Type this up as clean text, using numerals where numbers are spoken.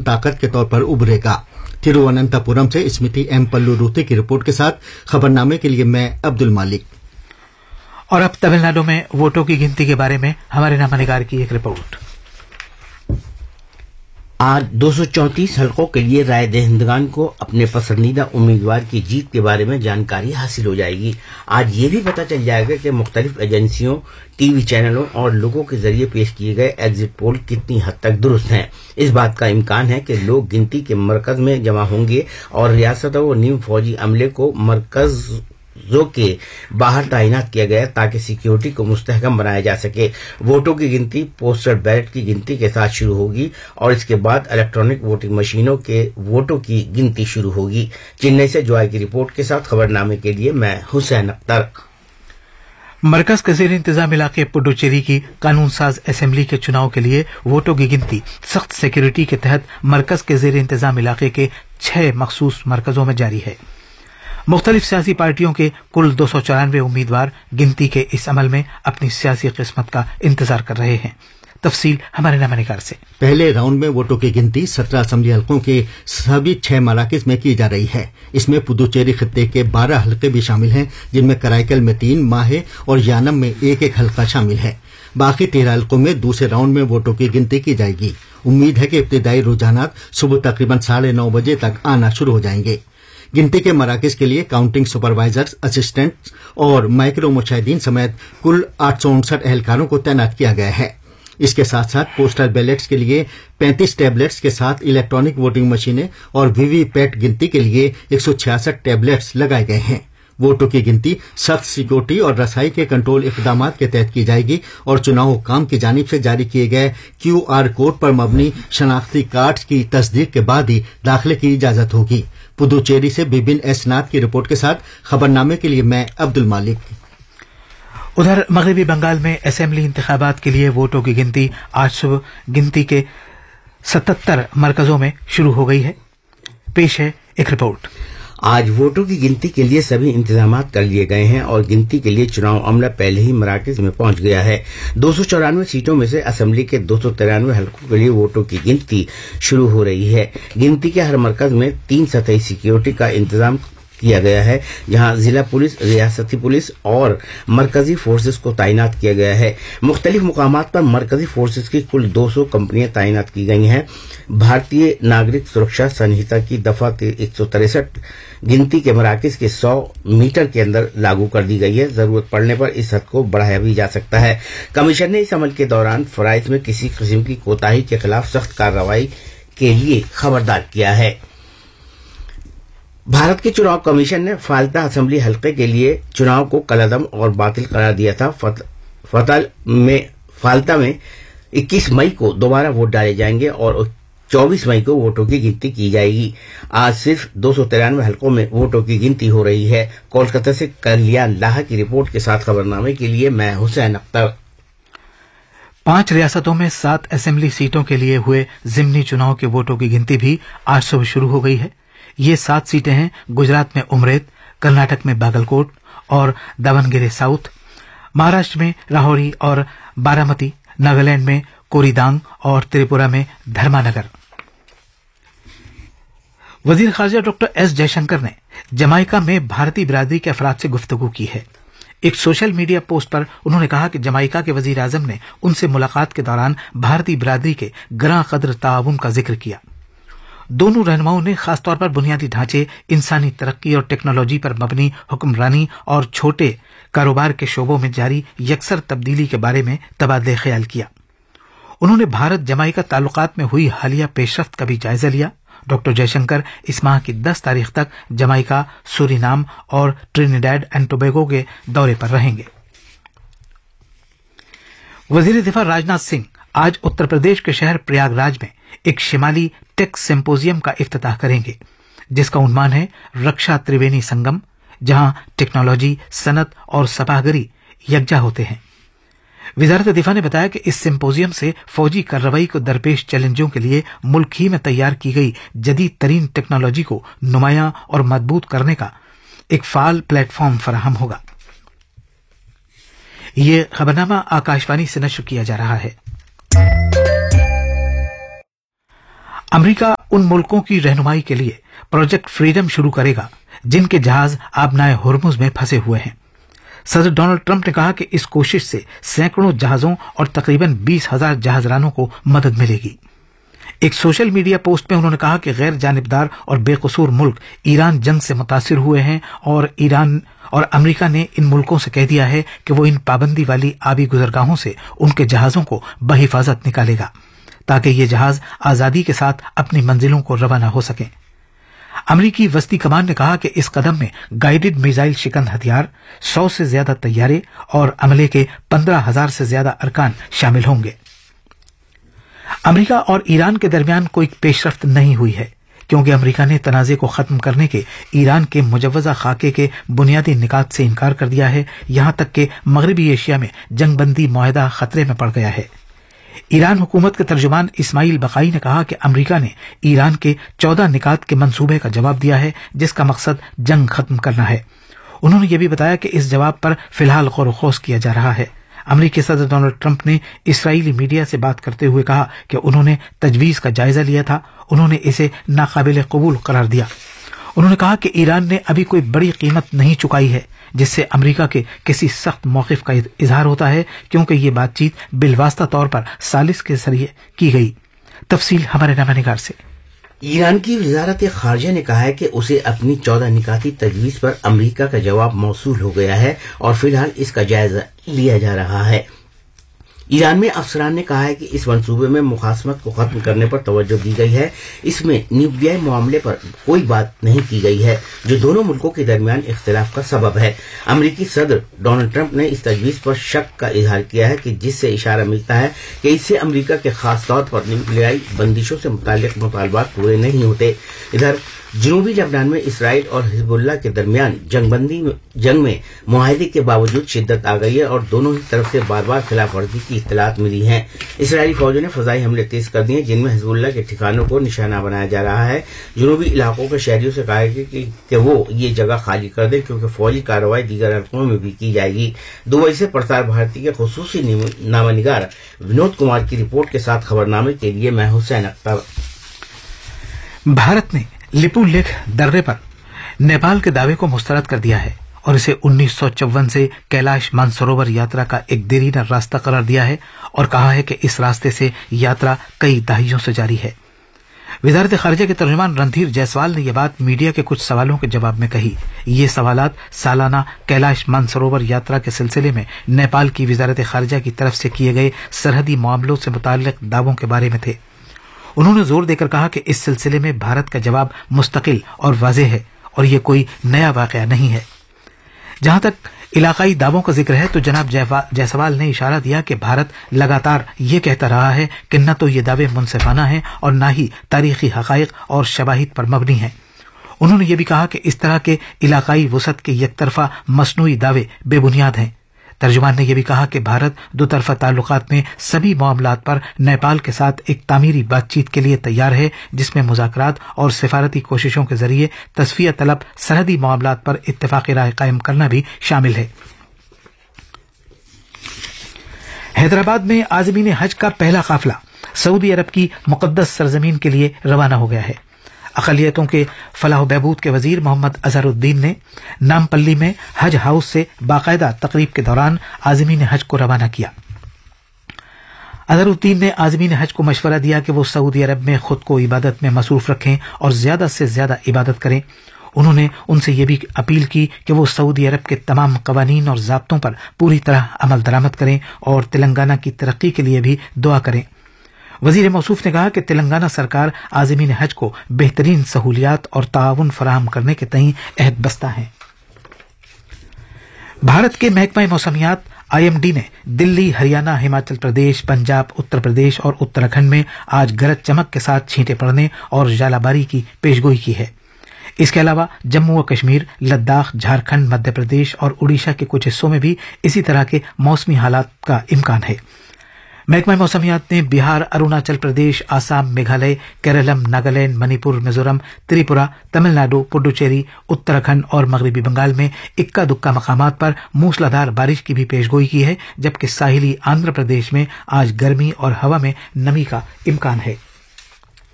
ताकत के तौर पर उभरेगा। तिरुवनंतपुरम से स्मृति एम पल्लूरुति की रिपोर्ट के साथ खबरनामे के लिए मैं अब्दुल मालिक। और अब तमिलनाडु में वोटों की गिनती के बारे में हमारे नामानिगार की एक रिपोर्ट। आज 234 हलकों के लिए राय दहिंदगान को अपने पसंदीदा उम्मीदवार की जीत के बारे में जानकारी हासिल हो जाएगी। आज ये भी पता चल जाएगा कि मुख्तलिफ एजेंसियों, टीवी चैनलों और लोगों के जरिए पेश किए गए एग्जिट पोल कितनी हद तक दुरुस्त हैं। इस बात का इम्कान है कि लोग गिनती के मरकज में जमा होंगे और रियासतों व नीम फौजी अमले को मरकजों के बाहर तैनात किया गया ताकि सिक्योरिटी को मुस्तहकम बनाया जा सके। वोटों की गिनती पोस्टल बैलेट की गिनती के साथ शुरू होगी और इसके बाद इलेक्ट्रॉनिक वोटिंग मशीनों के वोटों की गिनती शुरू होगी। चेन्नई से जॉय की रिपोर्ट के साथ खबरनामे के लिए मैं हुसैन अख्तर। मरकज के ज़ेर इंतजाम इलाके पुडुचेरी की कानून साज असेंबली के चुनाव के लिए वोटों की गिनती सख्त सिक्योरिटी के तहत मरकज के ज़ेर इंतजाम इलाके के 6 मखसूस मरकजों में जारी है। मुख्तलिफ सियासी पार्टियों के कुल 294 उम्मीदवार गिनती के इस अमल में अपनी सियासी किस्मत का इंतजार कर रहे हैं। तफसील हमारे नामानिगार से। पहले राउंड में वोटों की गिनती 17 असेंबली हलकों के सभी 6 मराकज में की जा रही है। इसमें पुदुचेरी खित्ते के 12 हलके भी शामिल हैं, जिनमें कराईकल में 3, माहे और यानम में एक हलका शामिल है। बाकी 13 हलकों में दूसरे राउंड में वोटों की गिनती की जाएगी। उम्मीद है कि इब्तिदाई रुझानात सुबह तकरीबन 9:30 बजे तक आना शुरू हो जाएंगे। गिनती के मराकज के लिए काउंटिंग सुपरवाइजर्स, असिस्टेंट्स और माइक्रो मुशाहिदीन समेत कुल 859 एहलकारों को तैनात किया गया है। इसके साथ साथ पोस्टल बैलेट्स के लिए 35 टैबलेट्स के साथ इलेक्ट्रॉनिक वोटिंग मशीनें और वीवीपैट गिनती के लिए 166 टैबलेट्स लगाए गए हैं। वोटों की गिनती सख्त सिक्योरिटी और रसाई के कंट्रोल इकदाम के तहत की जाएगी और चुनाव हुक्काम की जानिब से जारी किए गए QR कोड पर मबनी शनाख्ती कार्ड की तस्दीक के बाद ही दाखिले की इजाजत होगी। पुदुचेरी से बिबिन एस नाथ की रिपोर्ट के साथ खबरनामे के लिए मैं अब्दुल मालिक। उधर मगरबी बंगाल में असेंबली इंतखाबात के लिए वोटों की गिनती आज सुबह गिनती के 77 मरकजों में शुरू हो गई है। पेश है एक रिपोर्ट। आज वोटों की गिनती के लिए सभी इंतजाम कर लिए गए हैं और गिनती के लिए चुनाव अमला पहले ही मराकज में पहुंच गया है। 294 सीटों में से असेंबली के 293 हलकों के लिए वोटों की गिनती शुरू हो रही है। गिनती के हर मरकज में 3 सतही सिक्योरिटी का इंतजाम किया गया है, जहां जिला पुलिस, रियासती पुलिस और मरकजी फोर्सेस को तैनात किया गया है। मुख्तलिफ मुकामात पर मरकजी फोर्सेस की कुल 200 कंपनियां तैनात की गई हैं। भारतीय नागरिक सुरक्षा संहिता की दफा 163 गिनती के मराकज के 100 मीटर के अंदर लागू कर दी गई है। जरूरत पड़ने पर इस हद को बढ़ाया भी जा सकता है। कमीशन ने इस अमल के दौरान फराइज में किसी किस्म की कोताही के खिलाफ सख्त कार्रवाई के लिए खबरदार किया है। भारत के चुनाव कमीशन ने फाल्ता असेंबली हलके के लिए चुनाव को कलअदम और बातिल करार दिया था। फाल्ता में 21 मई को दोबारा वोट डाले जाएंगे और 24 मई को वोटों की गिनती की जाएगी। आज सिर्फ 293 हलकों में वोटों की गिनती हो रही है। कोलकाता से कल्याण लाहा की रिपोर्ट के साथ खबरनामे के लिए मैं हुसैन अख्तर। 5 रियासतों में 7 असेंबली सीटों के लिए हुए जिमनी चुनाव के वोटों की गिनती भी आज सुबह शुरू हो गई है। ये 7 सीटें हैं गुजरात में उमरेद, कर्नाटक में बागलकोट और दावनगिरी साउथ, महाराष्ट्र में राहौरी और बारामती, नागालैंड में कोरीदांग और त्रिपुरा में धर्मानगर। वजीर खारजा डॉक्टर एस जयशंकर ने जमाइका में भारतीय बिरादरी के अफराद से गुफ्तगू की है। एक सोशल मीडिया पोस्ट पर उन्होंने कहा कि जमाइका के वजीर आजम ने उनसे मुलाकात के दौरान भारतीय बिरादरी के ग्रां कद्र ताउन का जिक्र किया। दोनों रहनुमाओं ने खासतौर पर बुनियादी ढांचे, इंसानी तरक्की और टेक्नोलॉजी पर मबनी हुक्मरानी और छोटे कारोबार के शोबों में जारी यकसर तब्दीली के बारे में तबादले ख्याल किया। उन्होंने भारत जमाइका ताल्लुकात में हुई हालिया पेशरफ्त का भी जायजा लिया। डॉक्टर जयशंकर इस माह की 10 तारीख तक जमाइका, सूरीनाम और ट्रिनिडैड एंड टोबैगो के दौरे पर रहेंगे। वजीर दिफा राजनाथ सिंह आज उत्तर प्रदेश के शहर प्रयागराज में एक शिमाली टेक सिंपोजियम का इफ्तिताह करेंगे, जिसका उन्माद है रक्षा त्रिवेणी संगम, जहां टेक्नोलॉजी, सनत और सपाहगरी यकजा होते हैं। वजारत दिफा ने बताया कि इस सिंपोजियम से फौजी कार्रवाई को दरपेश चैलेंजों के लिए मुल्क ही में तैयार की गई जदीद तरीन टेक्नोलॉजी को नुमायां और मजबूत करने का एक फाल प्लेटफॉर्म फराहम होगा। ये खबरनामा आकाशवाणी से नश्र किया जा रहा है। अमेरिका उन मुल्कों की रहनुमाई के लिए प्रोजेक्ट फ्रीडम शुरू करेगा जिनके जहाज आबनाए होर्मुज में फंसे हुए हैं। सदर डोनाल्ड ट्रंप ने कहा कि इस कोशिश से सैकड़ों जहाजों और तकरीबन 20,000 जहाजरानों को मदद मिलेगी। एक सोशल मीडिया पोस्ट में उन्होंने कहा कि गैर जानिबदार और बेकसूर मुल्क ईरान जंग से मुतासिर हुए हैं और ईरान और अमेरिका ने इन मुल्कों से कह दिया है कि वो इन पाबंदी वाली आबी गुजरगाहों से उनके जहाजों को बहिफाजत निकालेगा ताकि ये जहाज आजादी के साथ अपनी मंजिलों को रवाना हो सकें। अमरीकी वस्ती कमान ने कहा कि इस कदम में गाइडेड मिसाइल शिकन हथियार, 100 से ज्यादा तैयारे और अमले के 15,000 से ज्यादा अरकान शामिल होंगे। अमरीका और ईरान के दरमियान कोई पेशरफ्त नहीं हुई है क्योंकि अमरीका ने तनाज़े को खत्म करने के ईरान के मुजव्वज़ा खाके के बुनियादी निकात से इनकार कर दिया है। यहां तक कि मगरबी एशिया में जंगबंदी मुआहदा खतरे में पड़ गया है। ईरान हुकूमत के तर्जुमान इस्माइल बकाई ने कहा कि अमरीका ने ईरान के 14 निकात के मंसूबे का जवाब दिया है जिसका मकसद जंग खत्म करना है। उन्होंने ये भी बताया कि इस जवाब पर फिलहाल गौर खोज किया जा रहा है। अमरीकी सदर डोनाल्ड ट्रंप ने इसराइली मीडिया से बात करते हुए कहा कि उन्होंने तजवीज का जायजा लिया था, उन्होंने इसे नाकाबिल कबूल करार दिया। उन्होंने कहा कि ईरान ने अभी कोई बड़ी कीमत नहीं चुकाई है जिससे अमरीका के किसी सख्त मौक़िफ़ का इजहार होता है क्योंकि ये बातचीत बिलवास्ता तौर पर सालिस के जरिए की गई। तफसील हमारे नामानिगार से। ईरान की वजारत खारजा ने कहा है कि उसे अपनी 14 निकाती तजवीज पर अमरीका का जवाब मौसूल हो गया है और फिलहाल इसका जायजा लिया जा रहा है। ईरान में अफसरान ने कहा है कि इस मंसूबे में मुखासमत को खत्म करने पर तवज्जो दी गई है। इसमें न्यूक्लियर मामले पर कोई बात नहीं की गई है जो दोनों मुल्कों के दरमियान इख्तिलाफ का सबब है। अमरीकी सदर डोनाल्ड ट्रंप ने इस तजवीज पर शक का इजहार किया है कि जिससे इशारा मिलता है कि इससे अमरीका के खास तौर पर न्यूक्लियाई बंदिशों से मुताल्लिक मुतालबात पूरे नहीं होते। इधर जनूबी लबनान में इसराइल और हिजबुल्लाह के दरमियान जंग में मुआहदे के बावजूद शिद्दत आ गई है और दोनों ही तरफ से बार बार खिलाफ वर्जी की इत्तलात मिली हैं। इसराइली फौजों ने फजाई हमले तेज कर दिए जिनमें हिजबुल्लाह के ठिकानों को निशाना बनाया जा रहा है। जनूबी इलाकों के शहरियों से कहा है कि वो ये जगह खाली कर दें क्योंकि फौजी कार्रवाई दीगर इलाकों में भी की जाएगी। दुबई से प्रसार भारती के खुसूसी नामानिगार विनोद कुमार की रिपोर्ट के साथ खबरनामे के लिए मैं हुसैन अख्तर। भारत ने लिपुलेख दर्रे पर नेपाल के दावे को मुस्तरद कर दिया है और इसे 1954 से कैलाश मानसरोवर यात्रा का एक देरीना रास्ता करार दिया है और कहा है कि इस रास्ते से यात्रा कई दहाइयों से जारी है। वजारत खारिजा के तर्जुमान रणधीर जायसवाल ने यह बात मीडिया के कुछ सवालों के जवाब में कही। ये सवालात सालाना कैलाश मानसरोवर यात्रा के सिलसिले में नेपाल की वजारत खारिजा की तरफ से किए गए सरहदी मामलों से मुताल्लिक दावों के बारे में थे। उन्होंने जोर देकर कहा कि इस सिलसिले में भारत का जवाब मुस्तकिल और वाज़ेह है और ये कोई नया वाक़या नहीं है। जहां तक इलाकाई दावों का जिक्र है तो जनाब जायसवाल ने इशारा दिया कि भारत लगातार ये कहता रहा है कि न तो ये दावे मुनसिफाना हैं और न ही तारीखी हक़ाइक़ और शवाहिद पर मबनी हैं। उन्होंने ये भी कहा कि इस तरह के इलाकाई वसत के यकतरफा मसनूई दावे बेबुनियाद हैं। तर्जुमान ने यह भी कहा कि भारत दो तरफा ताल्लुकात में सभी मामलात पर नेपाल के साथ एक तामीरी बातचीत के लिए तैयार है जिसमें मुज़ाकरात और सिफारती कोशिशों के जरिए तस्फिया तलब सरहदी मामलात पर इत्तेफाक़ी राय कायम करना भी शामिल है। हैदराबाद में आज़मीन हज का पहला काफिला सऊदी अरब की मुक़द्दस सरजमीन के लिए रवाना हो गया है। अक़लियतों के फलाह बहबूद के वजीर मोहम्मद अजहरुद्दीन ने नामपल्ली में हज हाउस से बाकायदा तकरीब के दौरान आज़मीन हज को रवाना किया। अजहरुद्दीन ने आज़मीन हज को मशवरा दिया कि वो सऊदी अरब में खुद को इबादत में मसरूफ रखें और ज्यादा से ज्यादा इबादत करें। उन्होंने उनसे ये भी अपील की कि वो सऊदी अरब के तमाम कवानीन और ज़ाब्तों पर पूरी तरह अमल दरामद करें और तेलंगाना की तरक्की के लिए भी दुआ करें। वजीर मौसूफ ने कहा कि तेलंगाना सरकार आज़मीन हज को बेहतरीन सहूलियात और ताउन फराहम करने के तईं अहद बस्ता है। भारत के महकमा मौसमियात IMD ने दिल्ली, हरियाणा, हिमाचल प्रदेश, पंजाब, उत्तर प्रदेश और उत्तराखंड में आज गरज चमक के साथ छींटे पड़ने और जालाबारी की पेशगोई की है। इसके अलावा जम्मू व कश्मीर, लद्दाख, झारखंड, मध्य प्रदेश और उड़ीसा के कुछ हिस्सों में भी इसी तरह के मौसमी हालात का इम्कान है। महकमा मौसमियात ने बिहार, अरुणाचल प्रदेश, आसाम, मेघालय, केरलम, नागालैंड, मणिपुर, मिजोरम, त्रिपुरा, तमिलनाडु, पुडुचेरी, उत्तराखंड और मगरबी बंगाल में इक्का दुक्का मकामात पर मूसलाधार बारिश की भी पेशगोई की है, जबकि साहिली आंध्र प्रदेश में आज गर्मी और हवा में नमी का इम्कान है।